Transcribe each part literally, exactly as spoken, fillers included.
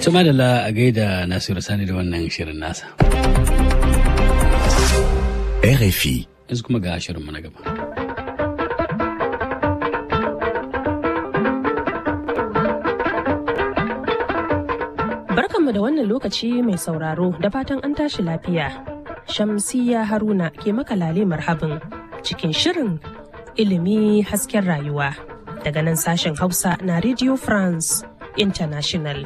Tuma da la a gaida Nasiru Sani da wannan shirin nasa. R F I. Yanzu kuma ga shirinmu na gaba. Barkanmu da wannan lokaci mai sauraro da fatan an tashi lafiya. Shamsiyya Haruna ke maka lale marhabin cikin shirin ilimi hasken rayuwa daga nan sashen Hausa na Radio France International.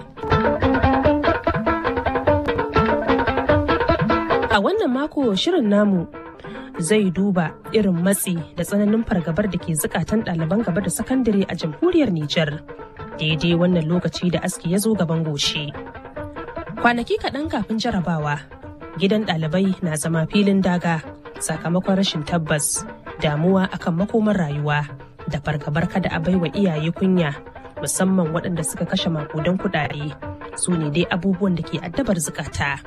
A wannan mako shirin namu zai duba irin matsi da tsananin fargabar da ke zukatan ɗaliban gaba da sakandare a jamhuriyar Nijar. Daidai wannan lokaci da aski ya zo gaban goshi. Kwanaki kaɗan kafin jarabawa, gidan ɗalibai na zama filin daga sakamakon rashin tabbas, damuwa akan makomar rayuwa da fargabar kada a baiwa iyaye kunya, musamman waɗanda suka kashe makudan kuɗaɗe. Su ne dai abubuwan da ke addabar zukata.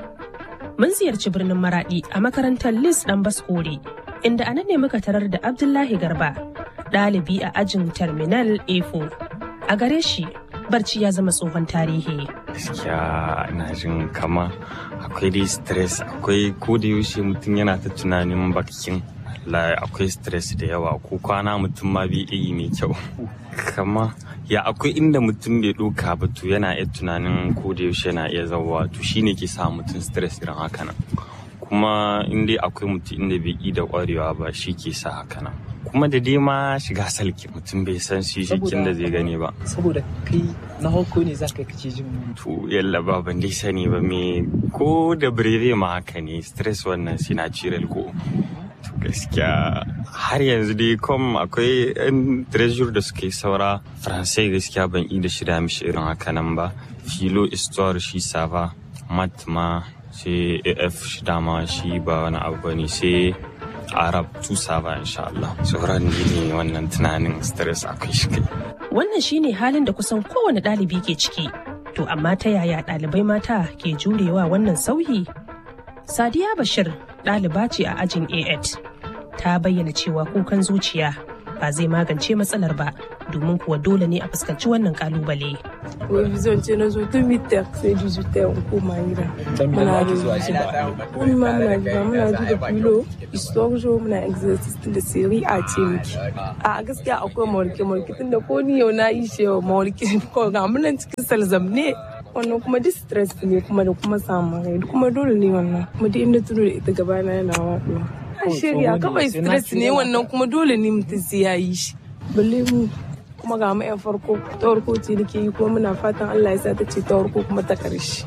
Mun ziyarci birnin Maraɗi a makarantar Lis ɗan Baskore, inda a nan ne muka tarar da Abdullahi Garba, ɗalibi a ajin Terminal A four. A gare shi, barci ya zama tsohon tarihi. Gaskiya ina jin kama akwai dai stress, akwai ko da yaushe mutum yana ta tunanin bakin Allah, akwai stress da yawa ko kwana mutum ma bai yi mai kyau. Kama ya akwai inda mutum bai ɗauka ba to yana iya tunanin ko da yaushe yana iya zauwa, to shine ke sa mutum stress irin haka nan. Kuma in dai akwai mutum inda bai yi da ƙwarewa ba shi ke sa haka nan. Kuma da dai ma shiga salki mutum bai san shi jikin da zai gani ba. Saboda kai na hauko ne za ka kace jin to yalla ba ban dai sani ba me ko da breve ma haka ne stress wannan sinatural ko. To gaskiya har yanzu dai kom akwai yan treasure da suke saura faransai gaskiya ban yi da shida mishi irin haka nan ba. Philo histoire shi sava, mat ma sai A F shi dama shi ba wani abu bane, sai Arab tusa ba insha Allah. Sauran ne wannan tunanin stress akwai shi kai. Wannan shine halin da kusan kowane ɗalibi ke ciki. To amma ta yaya ɗalibai mata ke jurewa wannan sauyi? Sadiya Bashir ɗaliba ce a ajin A eight. Ta bayyana cewa kukan zuciya ba zai magance matsalar ba, domin kuwa dole ne a fuskanci wannan kalubale. Revision ce na zo tun mitar sai dijitar in koma gida. Muna revision. Kuma muna gida muna ji da filo, historijo muna exercise da siri a ce miki. A gaskiya akwai mawarke-mawarke tun da ko ni yau na yi shi yau mawarke ko ga munan cikin salzam ne. Wannan kuma distress ne kuma da kuma samun rai kuma dole ne wannan. Kuma duk inda tuno da ita gabana yana waɗuwa. Shirya kawai stress ne wannan kuma dole ne mutum sai ya yi shi. Balle mu kuma ga mu yan farko ta farko ce nake yi kuma muna fatan Allah ya sa ta ce ta farko kuma ta karshe.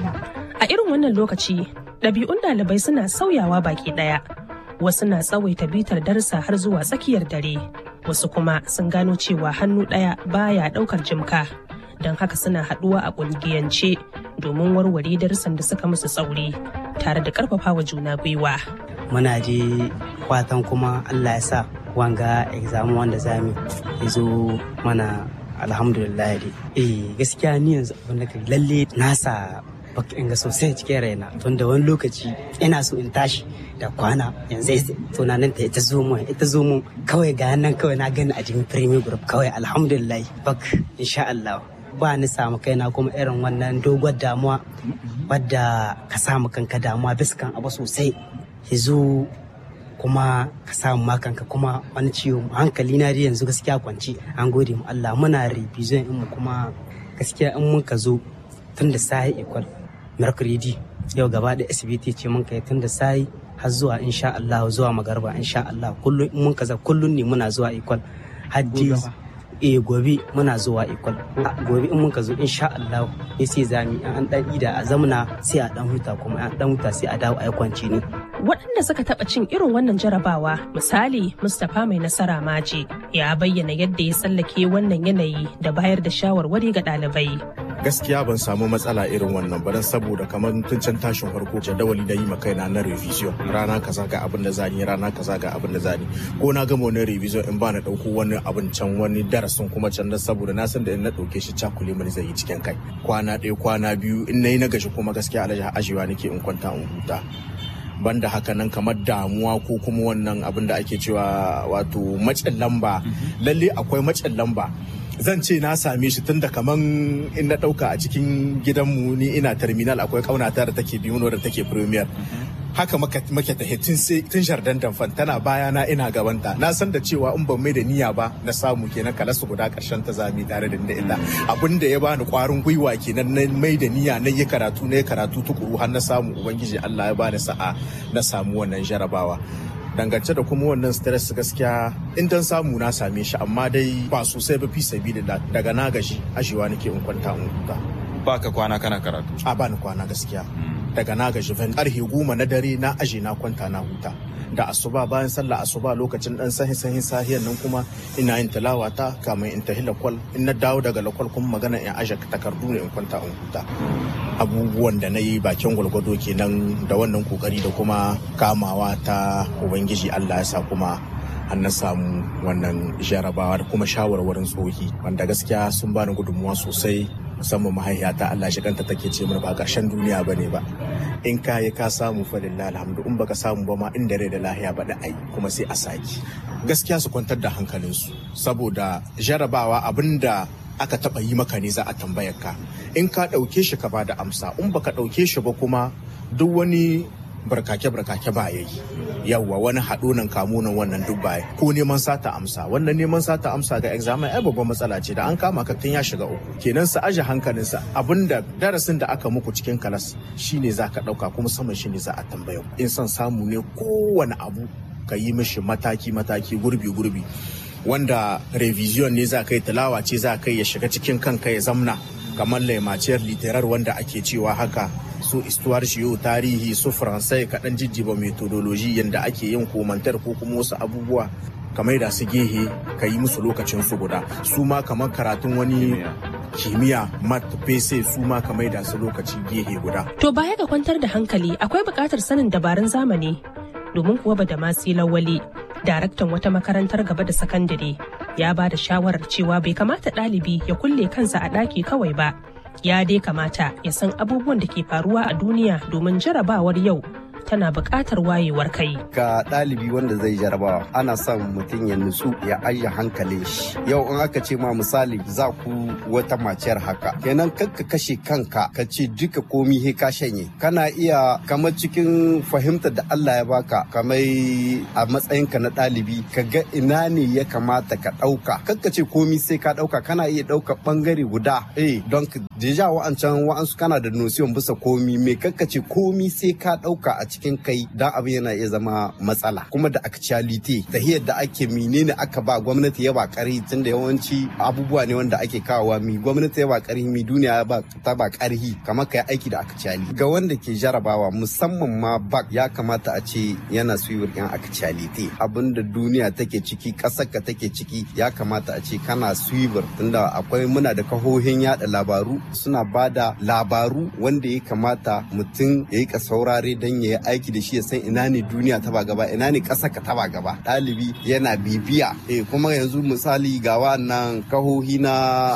A irin wannan lokaci ɗabi'un ɗalibai suna sauyawa baki ɗaya. Wasu na tsawaita bitar darsa har zuwa tsakiyar dare, wasu kuma sun gano cewa hannu ɗaya baya ɗaukar jimka, don haka suna haɗuwa a ƙungiyance domin warware darussan da suka musu tsauri tare da ƙarfafawa juna gwiwa. Muna je fatan kuma Allah ya sa wanga exam wanda zamu ya zo mana alhamdulillah dai. Eh gaskiya ni yanzu abin da kai lalle nasa baka inga sosai cikin raina, tun da wani lokaci ina so in tashi da kwana yanzu tunanin ta ita zo mu ita zo mu kawai ga nan kawai na gani a cikin premier group kawai alhamdulillah bak insha Allah ba ni samu kaina kuma irin wannan dogon damuwa wadda ka samu kanka damuwa biskan abu sosai yazo kuma ka samu makanka kuma wani ciwo hankali na dai yanzu gaskiya kwanci an gode mu Allah muna revision in mu kuma gaskiya in mun ka zo tun da sai equal mercredi yau gaba da S B T ce mun kai tun da sai har zuwa insha Allah zuwa magarba insha Allah kullun in mun kaza kullun ne muna zuwa equal haddi eh gobe muna zuwa equal gobe in mun ka zo insha Allah sai zami an dan ida a zamna sai a dan huta kuma an dan huta sai a dawo a kwanci ne. Waɗanda suka taɓa cin irin wannan jarabawa, misali Mustapha Mai Nasara Maje, ya bayyana yadda ya tsallake wannan yanayi da bayar da shawarwari ga ɗalibai. Gaskiya ban samu matsala irin wannan ba, saboda kamar tun can tashin farko jadawali da yi ma kaina na revision. Rana kaza ga abin da zani, rana kaza ga abin da zani. Ko na gama wani revision in ba na ɗauko wani abin can wani darasin kuma can da saboda na san da in na ɗauke shi cakule mani zai yi cikin kai. Kwana ɗaya kwana biyu in na yi na gashi kuma gaskiya alaji ajewa nake in kwanta in huta. Banda haka nan kamar damuwa ko kuma wannan abin da ake cewa wato macin lamba, lalle akwai macin lamba zan ce na same shi tun da kaman in na ɗauka a cikin gidanmu ni ina terminal akwai ƙaunata da take biyu da take premier. Haka muke ta tun jardin damfan tana bayana ina gabanta na san da cewa in ban mai da niyya ba na samu kenan kalasu guda karshen ta zami tare da inda illa abin da ya bani kwarin gwiwa kenan na mai da niyya na yi karatu na yi karatu tukuru har na samu ubangiji Allah ya bani sa'a na samu wannan jarabawa. Dangance da kuma wannan stress gaskiya in dan samu na same shi amma dai ba sosai ba fi sabida daga na gaji ashewa nake in kwanta in huta. Ba ka kwana kana karatu? A bani kwana gaskiya. Daga na gaji van karfe goma na dare na aje na kwanta na huta da asuba bayan sallah asuba lokacin dan sahin sahin sahiyan nan kuma ina yin tilawa ta kamar in tahi lakwal in na dawo daga lakwal kuma magana in aje takardu ne in kwanta in huta. Abubuwan da na yi bakin gwalgwado kenan da wannan kokari da kuma kamawa ta ubangiji Allah ya sa kuma an na samu wannan jarabawa da kuma shawarwarin tsohi wanda gaskiya sun bani gudunmuwa sosai musamman mahaifiyata Allah shi kanta take ce mana ba ƙarshen duniya bane ba in ka yi ka samu fa lillahi alhamdu in baka samu ba ma inda rai da lahiya ba da ai kuma sai a saki gaskiya su kwantar da hankalinsu saboda jarabawa abinda aka taba yi maka ne za a tambayar ka in ka ɗauke shi ka ba da amsa in baka ɗauke shi ba kuma duk wani barkake-barkake ba ya yi yawwa wani haɗo nan kamo nan wannan duk baya ko neman sata amsa wannan neman sata amsa ga examen ai babban matsala ce da an kama ka tun ya shiga uku kenan sa aje hankalinsa abinda darasin da aka muku cikin kalas shine za ka ɗauka kuma saman shine za a tambaya in son samu ne kowane abu ka yi mishi mataki-mataki gurbi-gurbi wanda revision ne za ka yi tilawa ce za ka yi ya shiga cikin kanka ya zamna kamar laimaciyar literar wanda ake cewa haka su istuwar shiyo tarihi su faransai kaɗan jijjiba metodoloji yadda ake yin komantar ko kuma wasu abubuwa kamar da su gehe ka yi musu lokacin su guda su ma kamar karatun wani kimiyya mat pese su ma kamar da su lokaci gehe guda. To baya ga kwantar da hankali akwai buƙatar sanin dabarun zamani domin kuwa ba da masu lawali daraktan wata makarantar gaba da sakandare ya ba da shawarar cewa bai kamata ɗalibi ya kulle kansa a ɗaki kawai ba ya dai kamata ya san abubuwan da ke faruwa a duniya domin jarabawar yau tana buƙatar wayewar kai. Ga ɗalibi wanda zai jarabawa ana son mutum ya nutsu ya ajiye hankalin shi. Yau in aka ce ma misali za ku wata maciyar haka. Kenan kakka kashe kanka ka ce duka komi he ka shanye. Kana iya kamar cikin fahimtar da Allah ya baka kamar a matsayinka na ɗalibi ka ga ina ne ya kamata ka ɗauka. Kakka ce komi sai ka ɗauka kana iya ɗauka ɓangare guda. Eh don deja wa'ancan wa'ansu kana da nosiyon bisa komi me kakka ce komi sai ka ɗauka a cikin kai dan abin yana iya zama matsala kuma da actuality da yadda ake menene aka ba gwamnati ya ba karhi tunda yawanci abubuwa ne wanda ake kawowa mi gwamnati ya ba karhi mi duniya ba ta ba karhi kamar kai aiki da actuality ga wanda ke jarabawa musamman ma bak ya kamata a ce yana suyiwar yan actuality abinda duniya take ciki kasar ka take ciki ya kamata a ce kana suyiwar tunda akwai muna da kahohin yada labaru suna bada labaru wanda ya kamata mutum ya yi ka saurare dan ya aiki da shi ya san ina ne duniya ta ba gaba ina ne ƙasa ka ta ba gaba ɗalibi yana bibiya eh kuma yanzu misali ga wannan kahohi na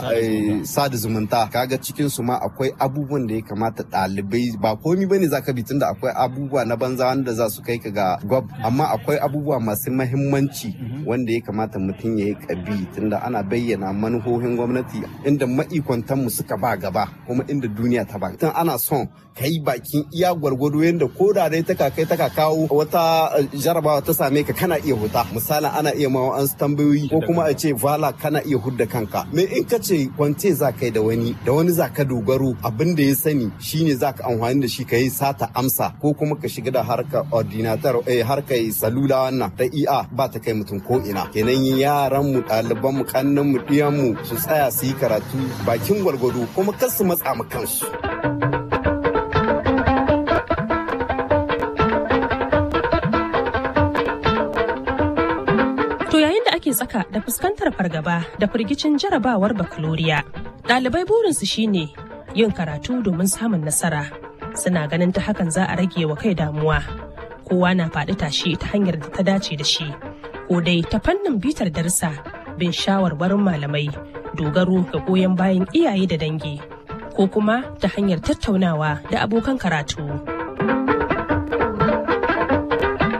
sada zumunta kaga cikin su ma akwai abubuwan da ya kamata ɗalibai ba komi bane zaka bi tunda akwai abubuwa na banza wanda za su kai ka ga gwab amma akwai abubuwa masu mahimmanci wanda ya kamata mutum ya yi kabi tunda ana bayyana manuhohin gwamnati inda ma'ikwantan mu suka ba gaba kuma inda duniya ta ba tun ana son kai bakin iya gwargwado yanda ko da dai taka kai taka kawo wata jarabawa ta same ka kana iya huta misalin ana iya ma an tambayoyi ko kuma a ce vala kana iya hudda kanka me in ka ce kwance za kai da wani da wani za ka dogaro abin da ya sani shine za ka amfani da shi ka yi sata amsa ko kuma ka shiga da harkar ordinator eh harkar salula wannan ta iya ba ta kai mutum ko ina kenan yaran mu ɗaliban mu kannan mu ɗiyan mu su tsaya su yi karatu bakin gwargwado kuma kar su matsa mu kansu. ake tsaka da fuskantar fargaba da firgicin jarabawar bakaloriya. Ɗalibai burinsu shine yin karatu domin samun nasara. Suna ganin ta hakan za a rage wa kai damuwa. Kowa na faɗi tashi ta hanyar da ta dace da shi. Ko dai ta fannin bitar darsa, bin shawarwarin malamai, dogaro ga goyon bayan iyaye da dangi. Ko kuma ta hanyar tattaunawa da abokan karatu.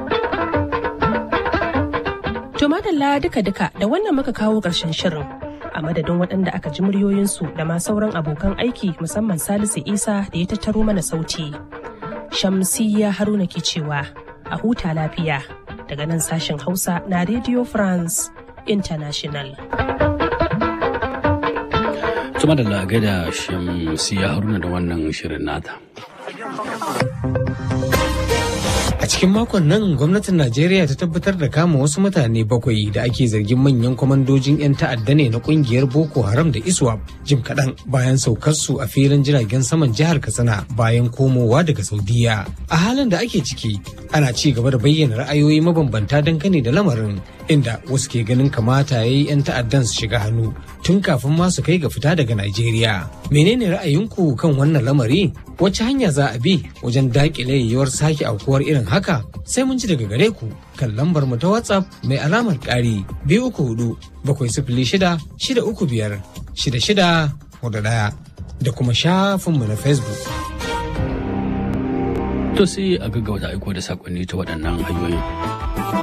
To madalla duka-duka da wannan muka kawo ƙarshen shirin a madadin waɗanda aka ji muryoyinsu da ma sauran abokan aiki musamman Salisu Isa da ya tattaro mana sauti. Shamsiyya Haruna ke cewa a huta lafiya daga nan sashen Hausa na Radio France International. Tuma da lagai da Shamsiyya Haruna da wannan shirin nata. A cikin makon nan gwamnatin Najeriya ta tabbatar da kama wasu mutane bakwai da ake zargin manyan kwamandojin 'yan ta'adda ne na kungiyar Boko Haram da ISWAP jim kaɗan bayan saukarsu a filin jiragen saman jihar Katsina bayan komowa daga Saudiya. A halin da ake ciki ana ci gaba da bayyana ra'ayoyi mabambanta dangane da lamarin inda wasu ke ganin kamata ya yi 'yan ta'addan su shiga hannu tun kafin ma su kai ga fita daga Najeriya. Menene ra'ayinku kan wannan lamari? Wace hanya za a bi wajen daƙile yiwuwar sake aukuwar irin haka? Sai mun ji daga gare ku kan lambar mu ta WhatsApp mai alamar ƙari biyu uku hudu bakwai sifili shida shida uku biyar shida shida hudu ɗaya da kuma shafinmu na Facebook. To sai a gaggauta aiko da saƙonni ta waɗannan hanyoyin.